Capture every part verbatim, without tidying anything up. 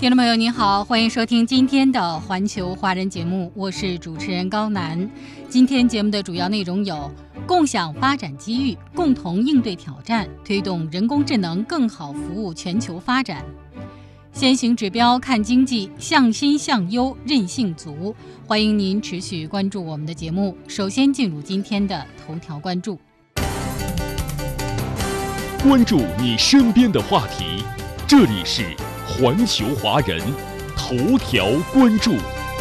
听众朋友您好，欢迎收听今天的环球华人节目，我是主持人高楠。今天节目的主要内容有：共享发展机遇，共同应对挑战，推动人工智能更好服务全球发展；先行指标看经济，向新向优，韧性足。欢迎您持续关注我们的节目。首先进入今天的头条关注， 关注你身边的话题，这里是环球华人头条关注。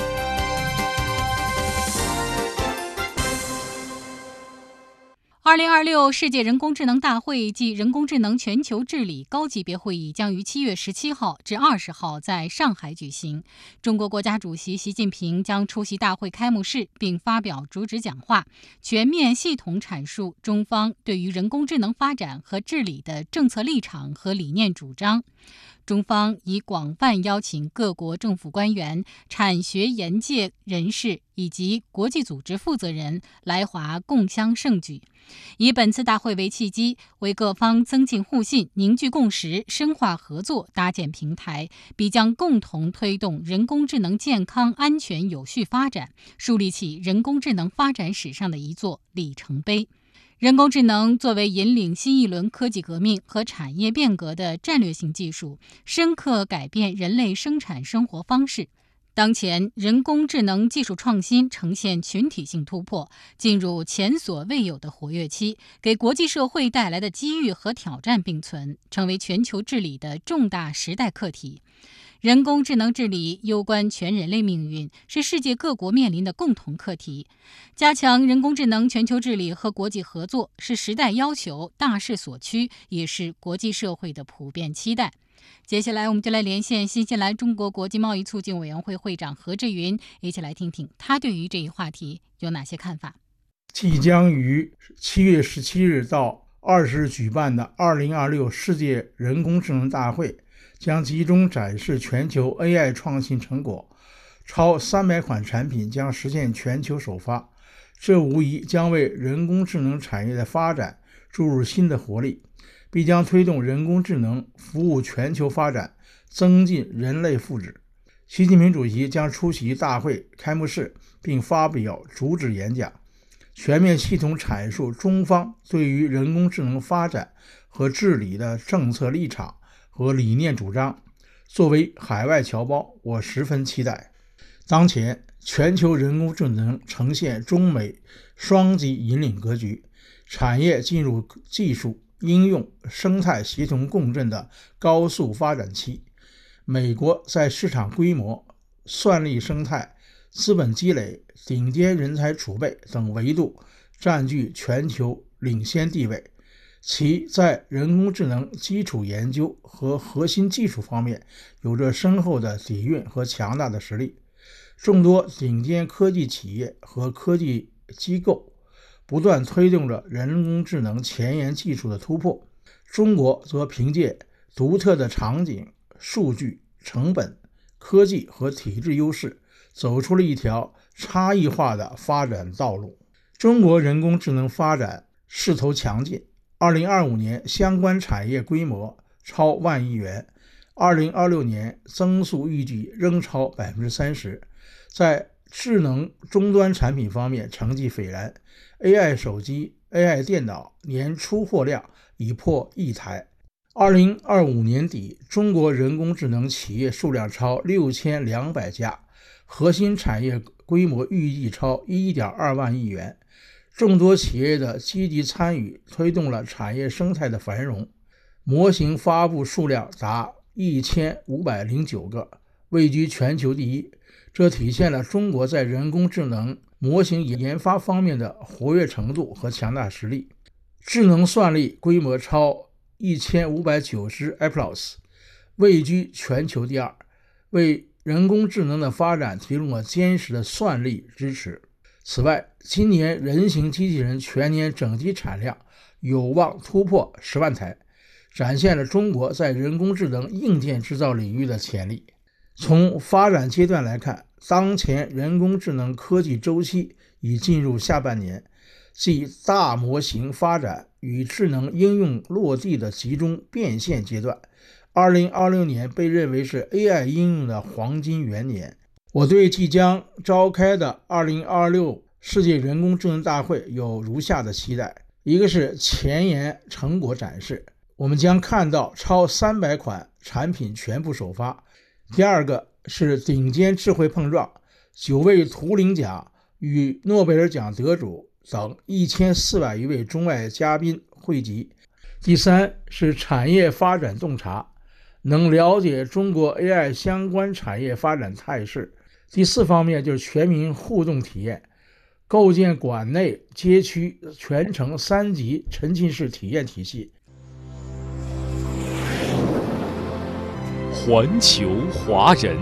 二零二六世界人工智能大会暨人工智能全球治理高级别会议将于七月十七号至二十号在上海举行。中国国家主席习近平将出席大会开幕式，并发表主旨讲话，全面系统阐述中方对于人工智能发展和治理的政策立场和理念主张。中方已广泛邀请各国政府官员、产学研界人士以及国际组织负责人来华共襄盛举，以本次大会为契机，为各方增进互信、凝聚共识、深化合作搭建平台，必将共同推动人工智能健康、安全、有序发展，树立起人工智能发展史上的一座里程碑。人工智能作为引领新一轮科技革命和产业变革的战略性技术，深刻改变人类生产生活方式。当前，人工智能技术创新呈现群体性突破，进入前所未有的活跃期，给国际社会带来的机遇和挑战并存，成为全球治理的重大时代课题。人工智能治理攸关全人类命运，是世界各国面临的共同课题。加强人工智能全球治理和国际合作是时代要求、大势所趋，也是国际社会的普遍期待。接下来我们就来连线新西兰中国国际贸易促进委员会会长何志云，一起来听听他对于这一话题有哪些看法。 即将于七月十七日到二十日举办的二零二六世界人工智能大会将集中展示全球 A I 创新成果，超三百款产品将实现全球首发，这无疑将为人工智能产业的发展注入新的活力，必将推动人工智能服务全球发展，增进人类福祉。习近平主席将出席大会开幕式，并发表主旨演讲，全面系统阐述中方对于人工智能发展和治理的政策立场和理念主张。作为海外侨胞，我十分期待。当前，全球人工智能呈现中美双极引领格局，产业进入技术、应用、生态协同共振的高速发展期。美国在市场规模、算力生态、资本积累、顶尖人才储备等维度占据全球领先地位，其在人工智能基础研究和核心技术方面有着深厚的底蕴和强大的实力。众多顶尖科技企业和科技机构不断推动着人工智能前沿技术的突破，中国则凭借独特的场景、数据、成本、科技和体制优势，走出了一条差异化的发展道路。中国人工智能发展势头强劲，二零二五年相关产业规模超万亿元，二零二六年增速预计仍超 百分之三十。 在智能终端产品方面成绩斐然， A I 手机、A I 电脑年出货量已破亿台。二零二五年底，中国人工智能企业数量超六千两百家，核心产业规模预计超 一点二万亿元。众多企业的积极参与推动了产业生态的繁荣，模型发布数量达一千五百零九个，位居全球第一。这体现了中国在人工智能模型研发方面的活跃程度和强大实力。智能算力规模超一千五百九十 A plus， 位居全球第二，为人工智能的发展提供了坚实的算力支持。此外，今年人形机器人全年整体产量有望突破十万台，展现了中国在人工智能硬件制造领域的潜力。从发展阶段来看，当前人工智能科技周期已进入下半年，即大模型发展与智能应用落地的集中变现阶段。 二零二六年被认为是 A I 应用的黄金元年。我对即将召开的二零二六世界人工智能大会有如下的期待：一个是前沿成果展示，我们将看到超三百款产品全部首发；第二个是顶尖智慧碰撞，九位图灵奖与诺贝尔奖得主等一千四百余位中外嘉宾汇集；第三是产业发展洞察，能了解中国 A I 相关产业发展态势；第四方面就是全民互动体验，构建馆内街区全程三级沉浸式体验体系。 环球华人，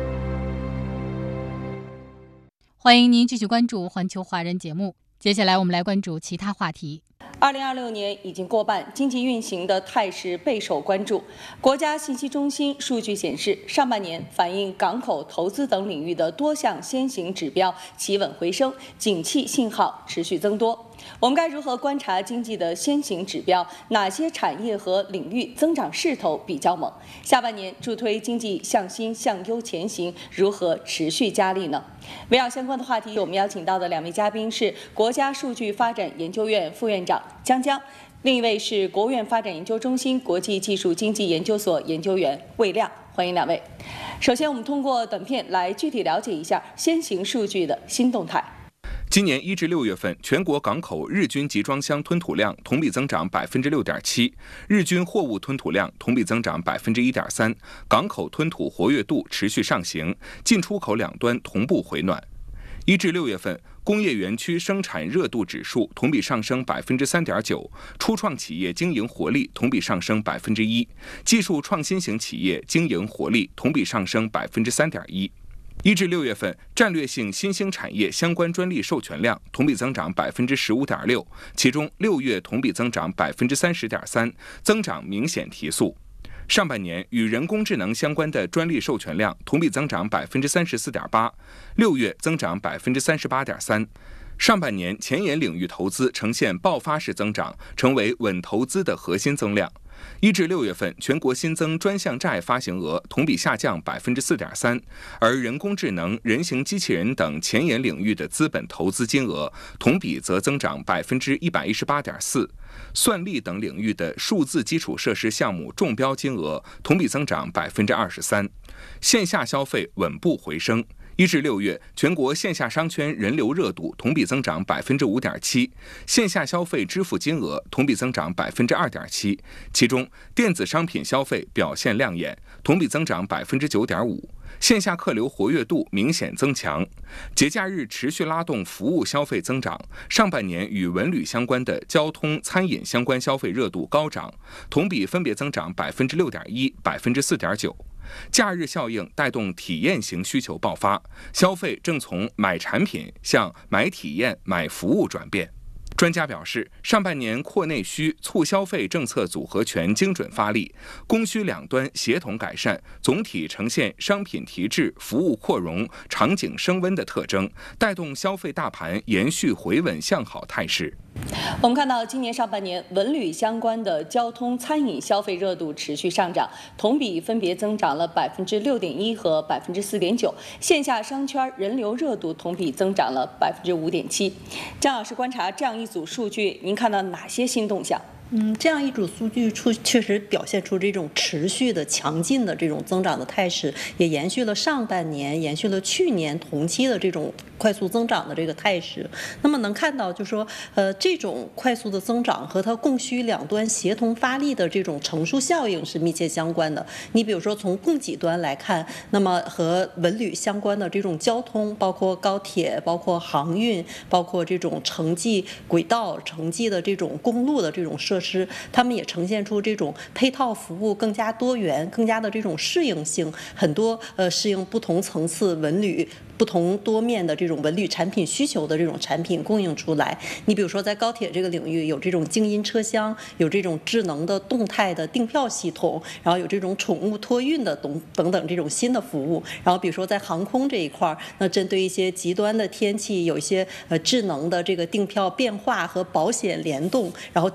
欢迎您继续关注环球华人节目。接下来我们来关注其他话题。 二零二六年已经过半，经济运行的态势备受关注。国家信息中心数据显示，上半年反映港口投资等领域的多项先行指标企稳回升，景气信号持续增多。我们该如何观察经济的先行指标？哪些产业和领域增长势头比较猛？下半年助推经济向新向优前行如何持续加力呢？围绕相关的话题，我们邀请到的两位嘉宾是国家数据发展研究院副院长江江，另一位是国务院发展研究中心国际技术经济研究所研究员魏亮。欢迎两位。首先，我们通过短片来具体了解一下先行数据的新动态。 今年一至六月份，全国港口日均集装箱吞吐量同比增长百分之六点七，日均货物吞吐量同比增长百分之一点三，港口吞吐活跃度持续上行，进出口两端同步回暖。一至六月份，工业园区生产热度指数同比上升百分之三点九，初创企业经营活力同比上升百分之一，技术创新型企业经营活力同比上升百分之三点一。一至六月份，战略性新兴产业相关专利授权量同比增长百分之十五点六，其中六月同比增长百分之三十点三，增长明显提速。上半年与人工智能相关的专利授权量同比增长百分之三十四点八，六月增长百分之三十八点三。上半年前沿领域投资呈现爆发式增长，成为稳投资的核心增量。一至六月份，全国新增专项债发行额同比下降百分之四点三，而人工智能、人形机器人等前沿领域的资本投资金额同比则增长百分之一百一十八点四，算力等领域的数字基础设施项目中标金额同比增长百分之二十三，线下消费稳步回升。一至六月，全国线下商圈人流热度同比增长百分之五点七，线下消费支付金额同比增长百分之二点七，其中电子商品消费表现亮眼，同比增长百分之九点五，线下客流活跃度明显增强。节假日持续拉动服务消费增长，上半年与文旅相关的交通、餐饮相关消费热度高涨，同比分别增长百分之六点一、百分之四点九。假日效应带动体验型需求爆发，消费正从买产品向买体验、买服务转变。专家表示，上半年扩内需、促消费政策组合拳精准发力，供需两端协同改善，总体呈现商品提质、服务扩容、场景升温的特征，带动消费大盘延续回稳向好态势。 我们看到，今年上半年文旅相关的交通、餐饮消费热度持续上涨，同比分别增长了百分之六点一和百分之四点九。线下商圈人流热度同比增长了百分之五点七。张老师观察这样一组数据，您看到哪些新动向？ 嗯，这样一组数据出确实表现出这种持续的强劲的这种增长的态势，也延续了上半年、延续了去年同期的这种快速增长的这个态势。那么能看到，就是说，呃，这种快速的增长和它供需两端协同发力的这种乘数效应是密切相关的。你比如说从供给端来看，那么和文旅相关的这种交通，包括高铁、包括航运、包括这种城际轨道、城际的这种公路的这种设设施，他们也呈现出这种配套服务更加多元、更加的这种适应性，很多呃适应不同层次文旅、不同多面的这种文旅产品需求的这种产品供应出来。你比如说在高铁这个领域，有这种静音车厢，有这种智能的动态的订票系统，然后有这种宠物托运的等等等这种新的服务。然后比如说在航空这一块，那针对一些极端的天气，有一些呃智能的这个订票变化和保险联动，然后精准的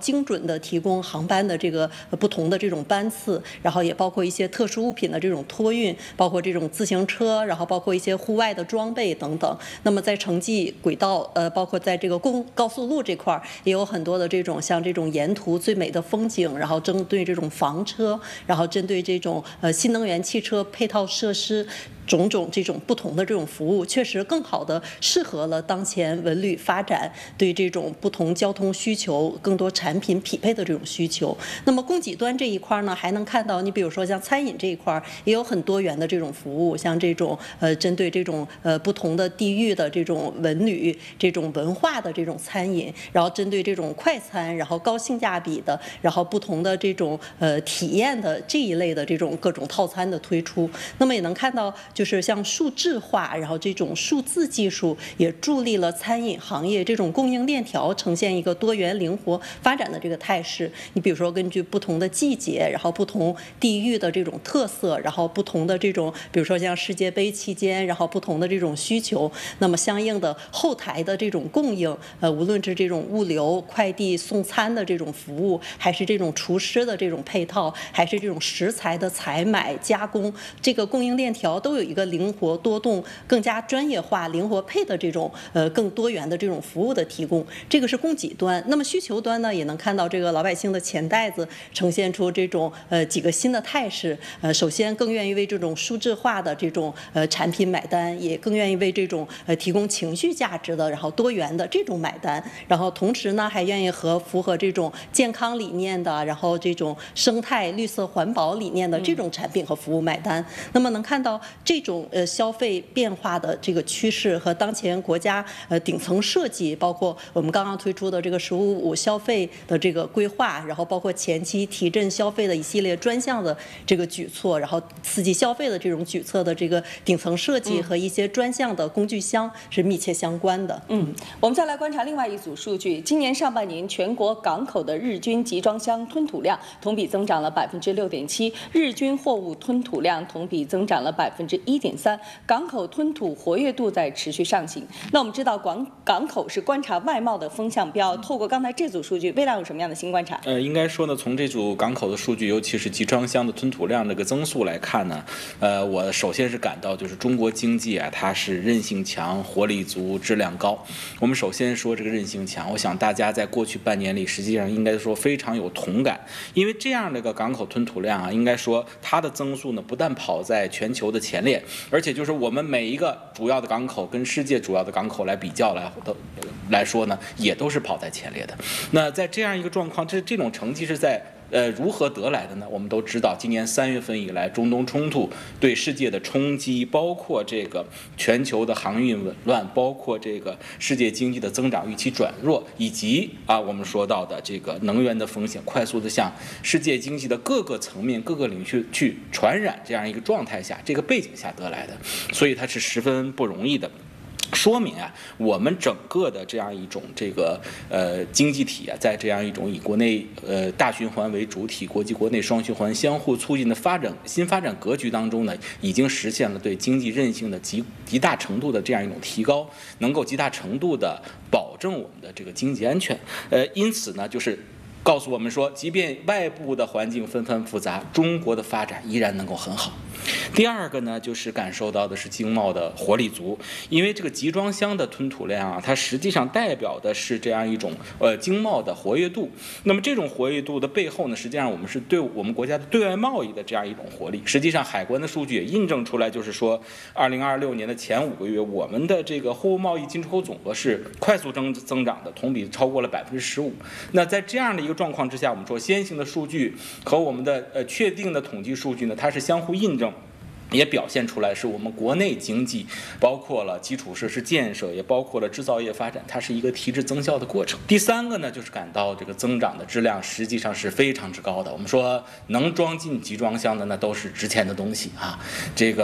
的提供航班的这个不同的这种班次，然后也包括一些特殊物品的这种托运，包括这种自行车，然后包括一些户外的装备等等。那么在城际轨道，呃，包括在这个公高速路这块儿，也有很多的这种像这种沿途最美的风景，然后针对这种房车，然后针对这种呃新能源汽车配套设施。种种这种不同的这种服务，确实更好的适合了当前文旅发展对这种不同交通需求、更多产品匹配的这种需求。那么供给端这一块呢，还能看到，你比如说像餐饮这一块也有很多元的这种服务，像这种呃针对这种呃不同的地域的这种文旅、这种文化的这种餐饮，然后针对这种快餐，然后高性价比的，然后不同的这种呃体验的这一类的这种各种套餐的推出。那么也能看到。就是像数字化，然后这种数字技术也助力了餐饮行业这种供应链条呈现一个多元灵活发展的这个态势。你比如说，根据不同的季节，然后不同地域的这种特色，然后不同的这种，比如说像世界杯期间，然后不同的这种需求，那么相应的后台的这种供应，呃，无论是这种物流、快递送餐的这种服务，还是这种厨师的这种配套，还是这种食材的采买加工，这个供应链条都有一个灵活多动、更加专业化、灵活配的这种呃更多元的这种服务的提供，这个是供给端。那么需求端呢，也能看到这个老百姓的钱袋子呈现出这种呃几个新的态势。呃，首先更愿意为这种数字化的这种呃产品买单，也更愿意为这种呃提供情绪价值的，然后多元的这种买单。然后同时呢，还愿意和符合这种健康理念的，然后这种生态绿色环保理念的这种产品和服务买单。那么能看到这种呃消费变化的这个趋势和当前国家呃顶层设计，包括我们刚刚推出的这个“十五五”消费的这个规划，然后包括前期提振消费的一系列专项的这个举措，然后刺激消费的这种举措的这个顶层设计和一些专项的工具箱是密切相关的。 嗯，我们再来观察另外一组数据，今年上半年全国港口的日均集装箱吞吐量同比增长了百分之六点七，日均货物吞吐量同比增长了百分之一点三。港口吞吐活跃度在持续上行。那我们知道，港港口是观察外贸的风向标。透过刚才这组数据，魏亮有什么样的新观察？ 呃，应该说呢，从这组港口的数据，尤其是集装箱的吞吐量这个增速来看呢，呃，我首先是感到就是中国经济啊，它是韧性强、活力足、质量高。我们首先说这个韧性强，我想大家在过去半年里，实际上应该说非常有同感，因为这样的一个港口吞吐量啊，应该说它的增速呢，不但跑在全球的前列，而且就是我们每一个主要的港口跟世界主要的港口来比较来的来说呢，也都是跑在前列的。那在这样一个状况，这这种成绩是在呃如何得来的呢？我们都知道，今年三月份以来，中东冲突对世界的冲击，包括这个全球的航运紊乱，包括这个世界经济的增长预期转弱，以及啊我们说到的这个能源的风险快速的向世界经济的各个层面、各个领域去传染这样一个状态下，这个背景下得来的，所以它是十分不容易的。说明啊，我们整个的这样一种这个呃经济体啊，在这样一种以国内呃大循环为主体、国际国内双循环相互促进的发展新发展格局当中呢，已经实现了对经济韧性的极极大程度的这样一种提高，能够极大程度的保证我们的这个经济安全。呃，因此呢，就是告诉我们说，即便外部的环境纷繁复杂，中国的发展依然能够很好。第二个呢，就是感受到的是经贸的活力足，因为这个集装箱的吞吐量啊，它实际上代表的是这样一种呃经贸的活跃度。那么这种活跃度的背后呢，实际上我们是对我们国家的对外贸易的这样一种活力。实际上，海关的数据也印证出来，就是说，二零二六年的前五个月，我们的这个货物贸易进出口总额是快速增增长的，同比超过了百分之十五。那在这样的一个状况之下，我们说先行的数据和我们的呃确定的统计数据呢，它是相互印证。也表现出来是我们国内经济，包括了基础设施建设，也包括了制造业发展，它是一个提质增效的过程。第三个呢，就是感到这个增长的质量实际上是非常之高的。我们说能装进集装箱的那都是值钱的东西啊，这个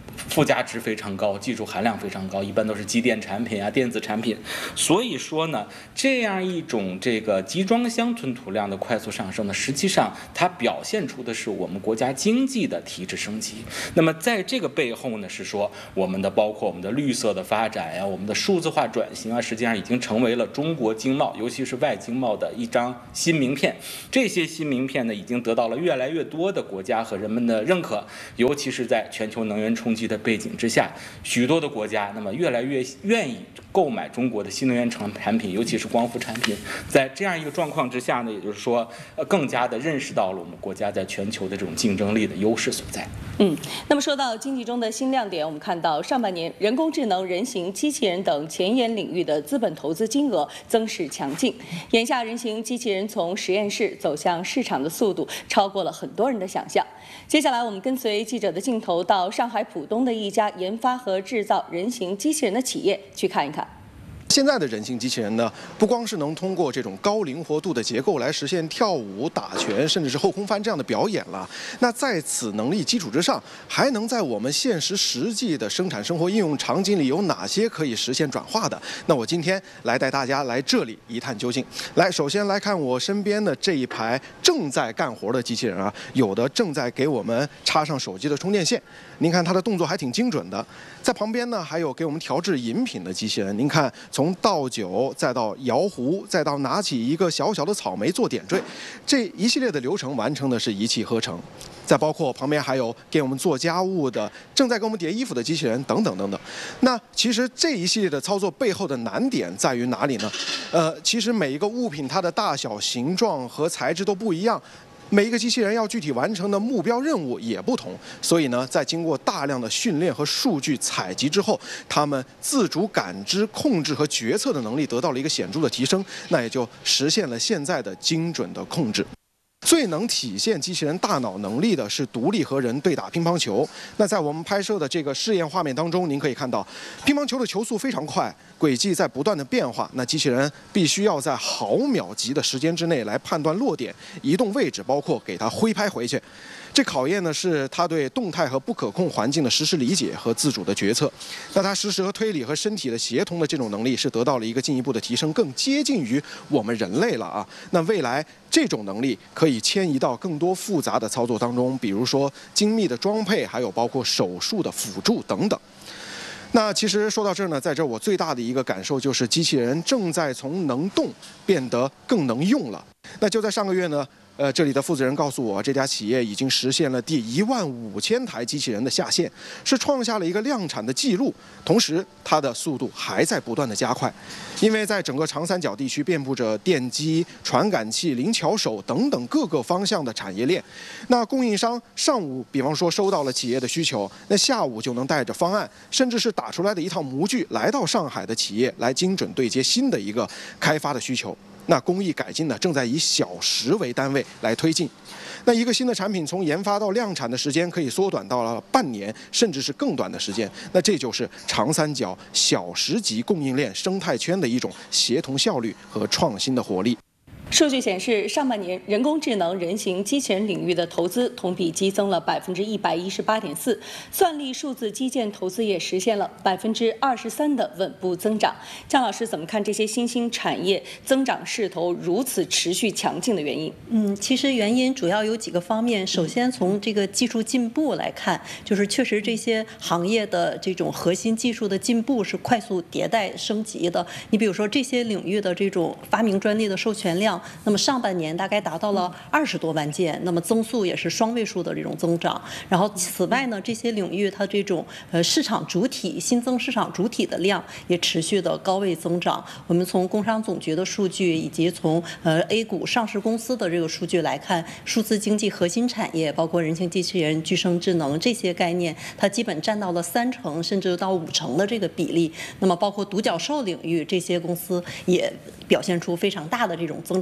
附加值非常高，技术含量非常高，一般都是机电产品啊、电子产品。所以说呢，这样一种这个集装箱吞吐量的快速上升呢，实际上它表现出的是我们国家经济的提质升级。那么在这个背后呢，是说我们的包括我们的绿色的发展呀、我们的数字化转型啊，实际上已经成为了中国经贸，尤其是外经贸的一张新名片。这些新名片呢，已经得到了越来越多的国家和人们的认可，尤其是在全球能源冲击的背景之下，许多的国家那么越来越愿意购买中国的新能源产产品，尤其是光伏产品。在这样一个状况之下呢，也就是说，呃，更加的认识到了我们国家在全球的这种竞争力的优势所在。 嗯，那么说到经济中的新亮点，我们看到上半年人工智能、人形机器人等前沿领域的资本投资金额增势强劲。眼下，人形机器人从实验室走向市场的速度超过了很多人的想象。接下来，我们跟随记者的镜头到上海浦东的一家研发和制造人形机器人的企业去看一看。 现在的人形机器人呢，不光是能通过这种高灵活度的结构来实现跳舞、打拳，甚至是后空翻这样的表演了。那在此能力基础之上，还能在我们现实实际的生产生活应用场景里有哪些可以实现转化的？那我今天来带大家来这里一探究竟。来，首先来看我身边的这一排正在干活的机器人啊，有的正在给我们插上手机的充电线，您看它的动作还挺精准的。在旁边呢，还有给我们调制饮品的机器人，您看。从倒酒，再到摇壶，再到拿起一个小小的草莓做点缀，这一系列的流程完成的是一气呵成。再包括旁边还有给我们做家务的、正在给我们叠衣服的机器人等等等等。那其实这一系列的操作背后的难点在于哪里呢？呃，其实每一个物品它的大小、形状和材质都不一样。每一个机器人要具体完成的目标任务也不同，所以呢，在经过大量的训练和数据采集之后，他们自主感知、控制和决策的能力得到了一个显著的提升，那也就实现了现在的精准的控制。最能体现机器人大脑能力的是独立和人对打乒乓球。那在我们拍摄的这个试验画面当中，您可以看到，乒乓球的球速非常快，轨迹在不断的变化。那机器人必须要在毫秒级的时间之内来判断落点、移动位置，包括给它挥拍回去。这考验的是它对动态和不可控环境的实时理解和自主的决策。那它实时和推理和身体的协同的这种能力是得到了一个进一步的提升，更接近于我们人类了啊。那未来这种能力可以迁移到更多复杂的操作当中，比如说精密的装配，还有包括手术的辅助等等。那其实说到这儿呢，在这儿我最大的一个感受就是机器人正在从能动变得更能用了。那就在上个月呢。呃，这里的负责人告诉我，这家企业已经实现了第一万五千台机器人的下线，是创下了一个量产的记录。同时，它的速度还在不断的加快，因为在整个长三角地区遍布着电机、传感器、灵巧手等等各个方向的产业链。那供应商上午，比方说收到了企业的需求，那下午就能带着方案，甚至是打出来的一套模具，来到上海的企业来精准对接新的一个开发的需求。那工艺改进呢，正在以小时为单位来推进。那一个新的产品从研发到量产的时间可以缩短到了半年，甚至是更短的时间。那这就是长三角小时级供应链生态圈的一种协同效率和创新的活力。 数据显示，上半年人工智能、人形机器人领域的投资同比激增了百分之一百一十八点四，算力数字基建投资也实现了百分之二十三的稳步增长。姜老师怎么看这些新兴产业增长势头如此持续强劲的原因？ 嗯，其实原因主要有几个方面。首先从这个技术进步来看，就是确实这些行业的这种核心技术的进步是快速迭代升级的。你比如说这些领域的这种发明专利的授权量。那么上半年大概达到了二十多万件，那么增速也是双位数的这种增长。然后此外呢，这些领域它这种呃市场主体新增市场主体的量也持续的高位增长。我们从工商总局的数据以及从呃 A 股上市公司的这个数据来看，数字经济核心产业包括人形机器人、具生智能这些概念，它基本占到了三成甚至到五成的这个比例。那么包括独角兽领域这些公司也表现出非常大的这种增长。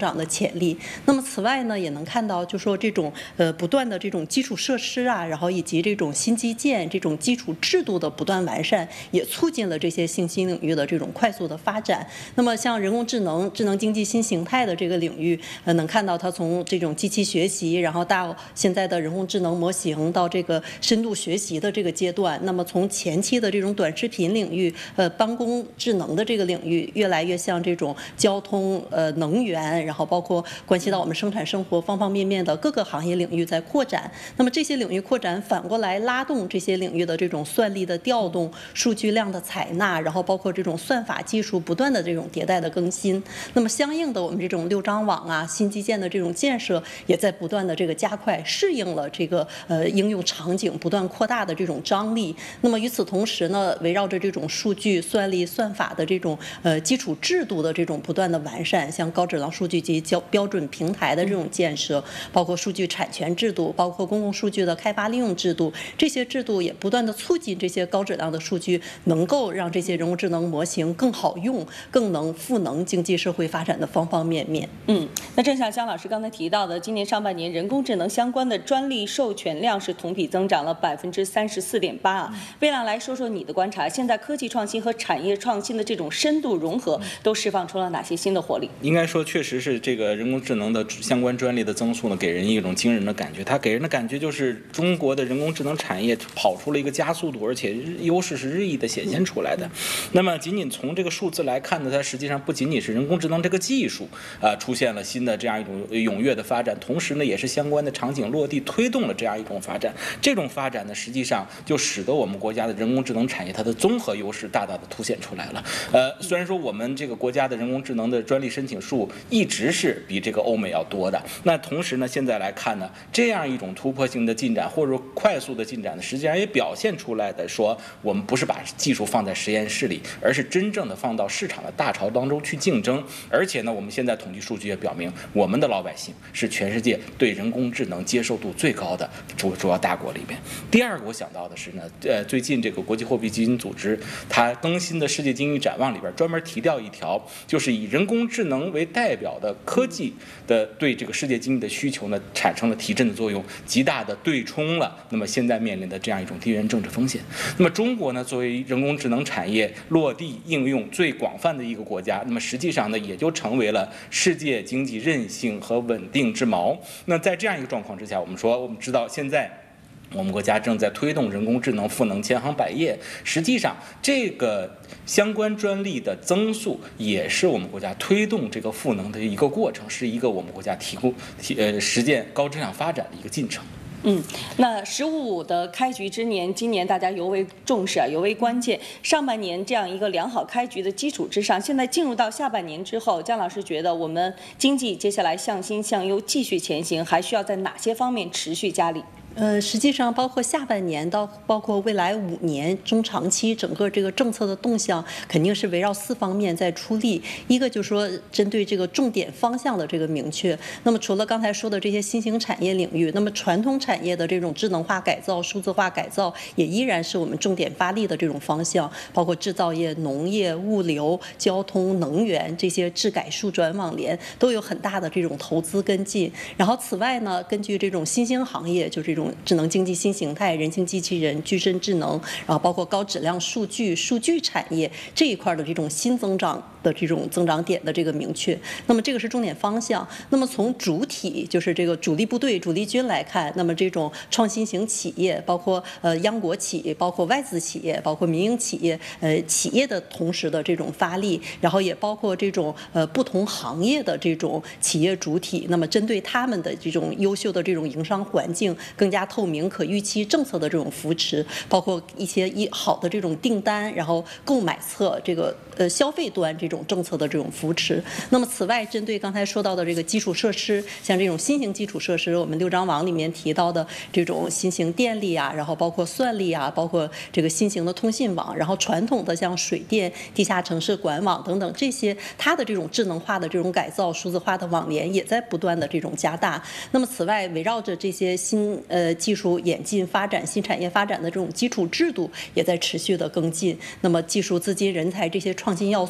长的潜力。那么此外呢，也能看到，就说这种呃不断的这种基础设施啊，然后以及这种新基建、这种基础制度的不断完善，也促进了这些信息领域的这种快速的发展。那么像人工智能、智能经济新形态的这个领域，呃，能看到它从这种机器学习，然后到现在的人工智能模型，到这个深度学习的这个阶段。那么从前期的这种短视频领域，呃，办公智能的这个领域，越来越向这种交通、呃，能源，然后包括关系到我们生产生活方方面面的各个行业领域在扩展。那么这些领域扩展，反过来拉动这些领域的这种算力的调动、数据量的采纳，然后包括这种算法技术不断的这种迭代的更新。那么相应的，我们这种六张网啊、新基建的这种建设，也在不断的这个加快，适应了这个呃应用场景不断扩大的这种张力。那么与此同时呢，围绕着这种数据、算力、算法的这种呃基础制度的这种不断的完善，像高质量数据及标标准平台的这种建设，包括数据产权制度，包括公共数据的开发利用制度，这些制度也不断的促进这些高质量的数据能够让这些人工智能模型更好用，更能赋能经济社会发展的方方面面。 嗯，那正像姜老师刚才提到的，今年上半年人工智能相关的专利授权量是同比增长了百分之三十四点八啊。魏亮来说说你的观察，现在科技创新和产业创新的这种深度融合，都释放出了哪些新的活力？ 应该说，确实是这个人工智能的相关专利的增速呢，给人一种惊人的感觉。它给人的感觉就是中国的人工智能产业跑出了一个加速度，而且优势是日益的显现出来的。那么，仅仅从这个数字来看呢，它实际上不仅仅是人工智能这个技术啊、呃、出现了新的这样一种踊跃的发展，同时呢，也是相关的场景落地推动了这样一种发展。这种发展呢，实际上就使得我们国家的人工智能产业它的综合优势大大的凸显出来了。呃，虽然说我们这个国家的人工智能的专利申请数一直是比这个欧美要多的，那同时呢，现在来看呢，这样一种突破性的进展或者说快速的进展呢，实际上也表现出来的说，我们不是把技术放在实验室里，而是真正的放到市场的大潮当中去竞争。而且呢，我们现在统计数据也表明，我们的老百姓是全世界对人工智能接受度最高的主主要大国里边。第二个我想到的是呢，呃，最近这个国际货币基金组织它更新的世界经济展望里边专门提到一条，就是以人工智能为代表的科技的对这个世界经济的需求呢，产生了提振的作用，极大的对冲了那么现在面临的这样一种地缘政治风险。那么中国呢，作为人工智能产业落地应用最广泛的一个国家，那么实际上呢，也就成为了世界经济韧性和稳定之锚。那在这样一个状况之下，我们说，我们知道现在我们国家正在推动人工智能赋能千行百业，实际上这个相关专利的增速也是我们国家推动这个赋能的一个过程，是一个我们国家提供提呃实践高质量发展的一个进程。 嗯，那“十五五”的开局之年，今年大家尤为重视啊，尤为关键。上半年这样一个良好开局的基础之上，现在进入到下半年之后，姜老师觉得我们经济接下来向新向优继续前行，还需要在哪些方面持续加力？ 呃，实际上包括下半年到包括未来五年中长期，整个这个政策的动向肯定是围绕四方面在出力。一个就是说针对这个重点方向的这个明确。那么除了刚才说的这些新兴产业领域，那么传统产业的这种智能化改造、数字化改造也依然是我们重点发力的这种方向，包括制造业、农业、物流、交通、能源这些智改数转网联都有很大的这种投资跟进。然后此外呢，根据这种新兴行业，就这种智能经济新形态、人形机器人、具身智能，然后包括高质量数据、数据产业这一块的这种新增长的这种增长点的这个明确。那么这个是重点方向。那么从主体就是这个主力部队、主力军来看，那么这种创新型企业，包括呃央国企、包括外资企业、包括民营企业，呃企业的同时的这种发力，然后也包括这种呃不同行业的这种企业主体，那么针对他们的这种优秀的这种营商环境更加透明、可预期政策的这种扶持，包括一些一好的这种订单，然后购买侧这个呃消费端这种政策的这种扶持。那么此外，针对刚才说到的这个基础设施，像这种新型基础设施，我们六张网里面提到的这种新型电力啊，然后包括算力啊，包括这个新型的通信网，然后传统的像水电、地下城市管网等等这些，它的这种智能化的这种改造、数字化的网联也在不断的这种加大。那么此外，围绕着这些新呃技术演进发展、新产业发展的这种基础制度也在持续的跟进。那么技术、资金、人才这些创新要素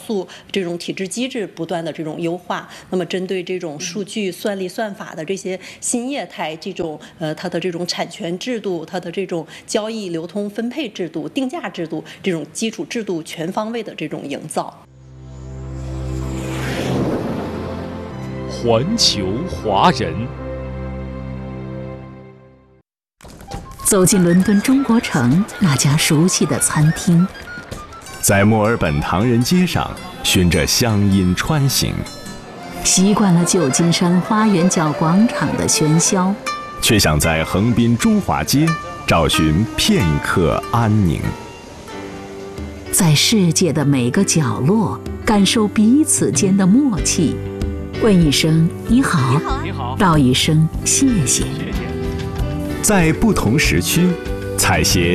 这种体制机制不断的这种优化。那么针对这种数据算力算法的这些新业态，这种呃它的这种产权制度，它的这种交易流通分配制度、定价制度这种基础制度全方位的这种营造。 环球华人。 走进伦敦中国城那家熟悉的餐厅， 在墨尔本唐人街上循着乡音穿行， 习惯了旧金山花园角广场的喧嚣， 却想在横滨中华街找寻片刻安宁。 在世界的每个角落感受彼此间的默契，问一声你好， 你好， 道一声谢谢。 在不同时区采撷